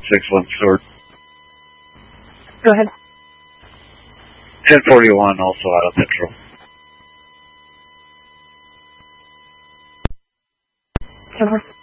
61 short. Go ahead. 1041 also out of petrol. Over.